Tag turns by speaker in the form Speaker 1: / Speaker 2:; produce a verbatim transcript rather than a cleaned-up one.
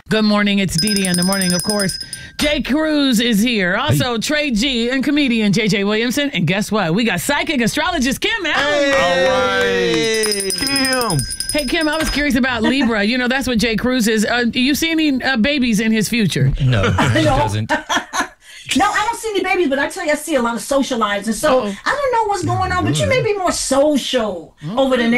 Speaker 1: Good morning. It's Dee Dee in the morning, of course. Jay Cruz is here. Also, hey. Trey G and comedian J J Williamson. And guess what? We got psychic astrologist Kim Allen.
Speaker 2: Hey. All right. Kim.
Speaker 1: Hey, Kim, I was curious about Libra. You know, that's what Jay Cruz is. Uh, do you see any uh, babies in his future?
Speaker 3: No, he doesn't.
Speaker 4: No, I don't see any babies, but I tell you, I see a lot of social lives. And so, Uh-oh. I don't know what's going on, but you may be more social mm-hmm. over the next